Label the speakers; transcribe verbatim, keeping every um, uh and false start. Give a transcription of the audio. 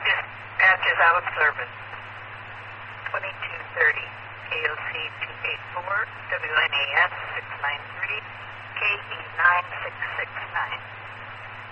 Speaker 1: Dispatch is out of service. twenty-two thirty, K O C two eight four, W N A S six nine